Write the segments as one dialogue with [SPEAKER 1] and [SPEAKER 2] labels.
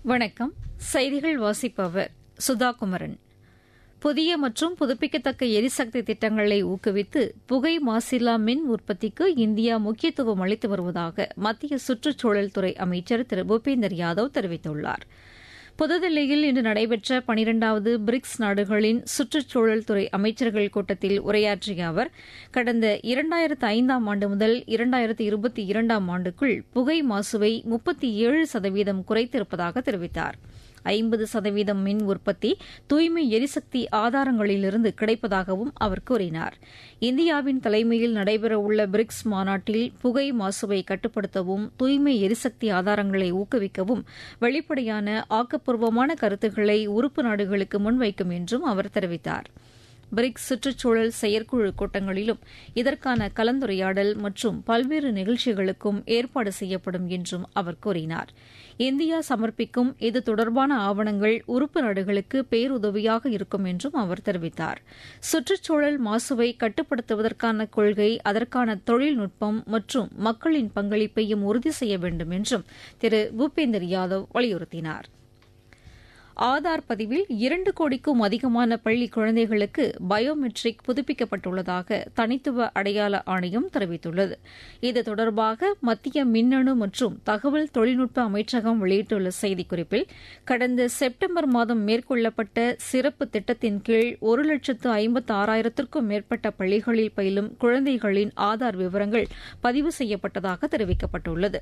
[SPEAKER 1] வணக்கம். செய்திகள் வாசிப்பவர் சுதா குமரன். புதிய மற்றும் புதுப்பிக்கத்தக்க எரிசக்தி திட்டங்களை ஊக்குவித்து புகை மாசில்லா மின் உற்பத்திக்கு இந்தியா முக்கியத்துவம் அளித்து வருவதாக மத்திய சுற்றுச்சூழல் துறை அமைச்சர் திரு பூபேந்தர் யாதவ் தெரிவித்துள்ளார். புதுதில்லியில் இன்று நடைபெற்ற 12வது பிரிக்ஸ் நாடுகளின் சுற்றுச்சூழல் துறை அமைச்சர்கள் கூட்டத்தில் உரையாற்றிய அவர், கடந்த 2005ஆம் ஆண்டு முதல் 2022ஆம் ஆண்டுக்குள் புகை மாசுவை 37% குறைத்திருப்பதாக தெரிவித்தார். 50% மின் உற்பத்தி தூய்மை எரிசக்தி ஆதாரங்களிலிருந்து கிடைப்பதாகவும் அவர் கூறினார். இந்தியாவின் தலைமையில் நடைபெறவுள்ள பிரிக்ஸ் மாநாட்டில் புகை மாசுவை கட்டுப்படுத்தவும் தூய்மை எரிசக்தி ஆதாரங்களை ஊக்குவிக்கவும் வெளிப்படையான ஆக்கப்பூர்வமான கருத்துக்களை உறுப்பு நாடுகளுக்கு முன்வைக்கும் என்றும் அவர் தெரிவித்தார். பிரிக்ஸ் சுற்றுச்சூழல் செயற்குழு கூட்டங்களிலும் இதற்கான கலந்துரையாடல் மற்றும் பல்வேறு நிகழ்ச்சிகளுக்கும் ஏற்பாடு செய்யப்படும் என்றும் அவர் கூறினார். இந்தியா சமர்ப்பிக்கும் இது தொடர்பான ஆவணங்கள் உறுப்பு நாடுகளுக்கு பேருதவியாக இருக்கும் என்றும் அவர் தெரிவித்தார். சுற்றுச்சூழல் மாசுவை கட்டுப்படுத்துவதற்கான கொள்கை, அதற்கான தொழில்நுட்பம் மற்றும் மக்களின் பங்களிப்பையும் உறுதி செய்ய வேண்டும் என்றும் திரு பூபேந்தர் யாதவ் வலியுறுத்தினார். ஆதார் பதிவில் 2 கோடிக்கும் அதிகமான பள்ளி குழந்தைகளுக்கு பயோமெட்ரிக் புதுப்பிக்கப்பட்டுள்ளதாக தனித்துவ அடையாள ஆணையம் தெரிவித்துள்ளது. இது தொடர்பாக மத்திய மின்னணு மற்றும் தகவல் தொழில்நுட்ப அமைச்சகம் வெளியிட்டுள்ள செய்திக்குறிப்பில், கடந்த செப்டம்பர் மாதம் மேற்கொள்ளப்பட்ட சிறப்பு திட்டத்தின் கீழ் 1,56,000க்கும் மேற்பட்ட பள்ளிகளில் பயிலும் குழந்தைகளின் ஆதார் விவரங்கள் பதிவு செய்யப்பட்டதாக தெரிவிக்கப்பட்டுள்ளது.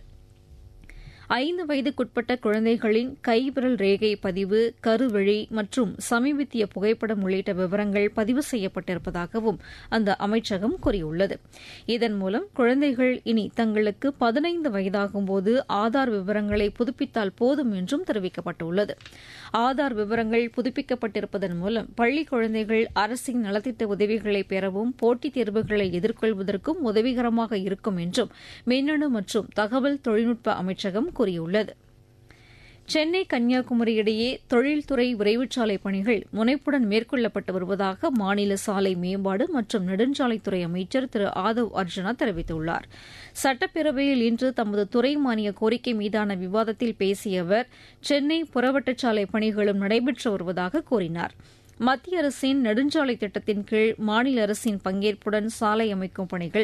[SPEAKER 1] 5 வயதுக்குட்பட்ட குழந்தைகளின் கைவிரல் ரேகை பதிவு, கருவழி மற்றும் சமீபத்திய புகைப்படம் உள்ளிட்ட விவரங்கள் பதிவு செய்யப்பட்டிருப்பதாகவும் அந்த அமைச்சகம் கூறியுள்ளது. இதன் மூலம் குழந்தைகள் இனி தங்களுக்கு 15 வயதாகும்போது ஆதார் விவரங்களை புதுப்பித்தால் போதும் என்றும் தெரிவிக்கப்பட்டுள்ளது. ஆதார் விவரங்கள் புதுப்பிக்கப்பட்டிருப்பதன் மூலம் பள்ளி குழந்தைகள் அரசின் நலத்திட்ட உதவிகளை பெறவும் போட்டித் தேர்வுகளை எதிர்கொள்வதற்கும் உதவிகரமாக இருக்கும் என்றும் மின்னணு மற்றும் தகவல் தொழில்நுட்ப அமைச்சகம் கூறியுள்ளது. சென்னை கன்னியாகுமரி இடையே தொழில்துறை விரைவுச்சாலை பணிகள் முனைப்புடன் மேற்கொள்ளப்பட்டு வருவதாக மாநில சாலை மேம்பாடு மற்றும் நெடுஞ்சாலைத்துறை அமைச்சர் திரு ஆதவ் அர்ஜுனா தெரிவித்துள்ளார். சட்டப்பேரவையில் இன்று தமது துறை மானிய கோரிக்கை மீதான விவாதத்தில் பேசிய அவர், சென்னை புறவட்டச்சாலை பணிகளும் நடைபெற்று வருவதாக கூறினார். மத்திய அரசின் நெடுஞ்சாலை திட்டத்தின் கீழ் மாநில அரசின் பங்கேற்புடன் சாலை அமைக்கும் பணிகள்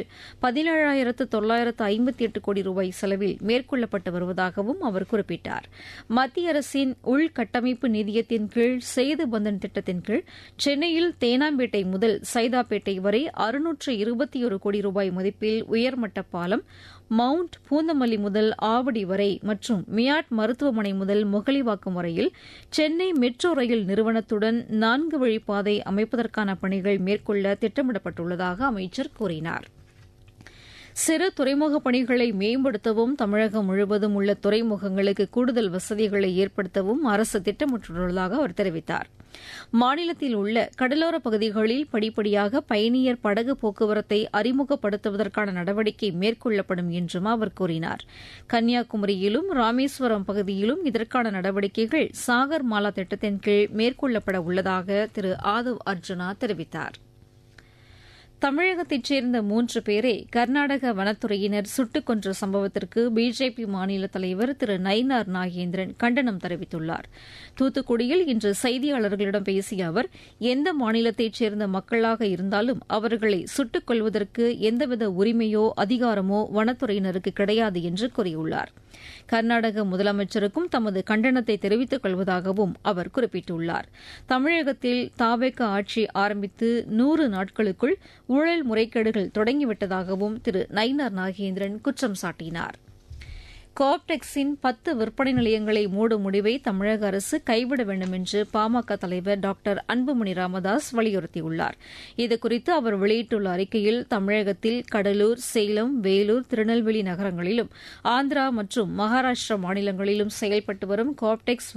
[SPEAKER 1] 17,958 கோடி ரூபாய் செலவில் மேற்கொள்ளப்பட்டு வருவதாகவும் அவர் குறிப்பிட்டார். மத்திய அரசின் உள்கட்டமைப்பு நிதியத்தின் கீழ் சேது பந்தன் திட்டத்தின் கீழ் சென்னையில் தேனாம்பேட்டை முதல் சைதாப்பேட்டை வரை 621 கோடி ரூபாய் மதிப்பில் உயர்மட்ட பாலம், மவுண்ட் பூந்தமல்லி முதல் ஆவடி வரை மற்றும் மியாட் மருத்துவமனை முதல் முகலிவாக்கம் வரையில் சென்னை மெட்ரோ ரயில் நிறுவனத்துடன் 4 வழிப்பாதை அமைப்பதற்கான பணிகள் மேற்கொள்ள திட்டமிடப்பட்டுள்ளதாக அமைச்சர் கூறினார். சிறு துறைமுக பணிகளை மேம்படுத்தவும் தமிழகம் முழுவதும் உள்ள துறைமுகங்களுக்கு கூடுதல் வசதிகளை ஏற்படுத்தவும் அரசு திட்டமிட்டுள்ளதாக அவர் தெரிவித்தார். மாநிலத்தில் உள்ள கடலோர பகுதிகளில் படிப்படியாக பயணியர் படகு போக்குவரத்தை அறிமுகப்படுத்துவதற்கான நடவடிக்கை மேற்கொள்ளப்படும் என்றும் அவர் கூறினார். கன்னியாகுமரியிலும் ராமேஸ்வரம் பகுதியிலும் இதற்கான நடவடிக்கைகள் சாகர் மாலா திட்டத்தின் கீழ் மேற்கொள்ளப்பட உள்ளதாக திரு ஆதவ் அர்ஜுனா தெரிவித்தார். தமிழகத்தைச் சேர்ந்த 3 பேரை கர்நாடக வனத்துறையினர் சுட்டுக் கொன்ற சம்பவத்திற்கு பிஜேபி மாநில தலைவர் திரு நயினார் நாகேந்திரன் கண்டனம் தெரிவித்துள்ளார். தூத்துக்குடியில் இன்று செய்தியாளர்களிடம் பேசிய அவர், எந்த மாநிலத்தைச் சேர்ந்த மக்களாக இருந்தாலும் அவர்களை சுட்டுக் கொள்வதற்கு எந்தவித உரிமையோ அதிகாரமோ வனத்துறையினருக்கு கிடையாது என்று கூறியுள்ளார். கர்நாடக முதலமைச்சருக்கும் தமது கண்டனத்தை தெரிவித்துக் கொள்வதாகவும் அவர் குறிப்பிட்டுள்ளார். தமிழகத்தில் தாவேக ஆட்சி ஆரம்பித்து 100 நாட்களுக்குள் ஊழல் முறைகேடுகள் தொடங்கிவிட்டதாகவும் திரு நயினார் நாகேந்திரன் குற்றம் சாட்டினார். கோஆப்டெக்ஸின் 10 விற்பனை நிலையங்களை மூடும் முடிவை தமிழக அரசு கைவிட வேண்டும் என்று பாமக தலைவர் டாக்டர் அன்புமணி ராமதாஸ் வலியுறுத்தியுள்ளார். இதுகுறித்து அவர் வெளியிட்டுள்ள அறிக்கையில், தமிழகத்தில் கடலூர், சேலம், வேலூர், திருநெல்வேலி நகரங்களிலும் ஆந்திரா மற்றும் மகாராஷ்டிரா மாநிலங்களிலும் செயல்பட்டு வரும் கோஆப்டெக்ஸ்